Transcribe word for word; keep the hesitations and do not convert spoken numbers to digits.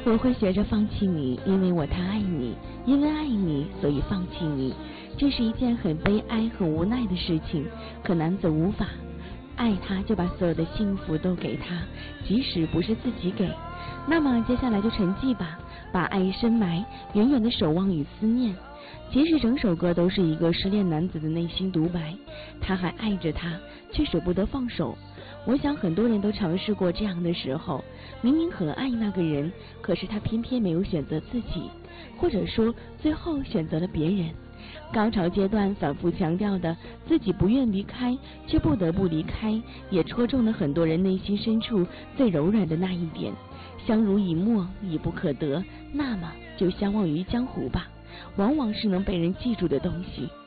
我会学着放弃你，因为我太爱你，因为爱你，所以放弃你。这是一件很悲哀、很无奈的事情，可男子无法。爱他就把所有的幸福都给他，即使不是自己给。那么接下来就沉寂吧，把爱深埋，远远的守望与思念。其实整首歌都是一个失恋男子的内心独白，他还爱着他，却舍不得放手。我想很多人都尝试过这样的时候，明明很爱那个人，可是他偏偏没有选择自己，或者说最后选择了别人。高潮阶段反复强调的自己不愿离开，却不得不离开，也戳中了很多人内心深处最柔软的那一点。相濡以沫，已不可得，那么就相忘于江湖吧，往往是能被人记住的东西。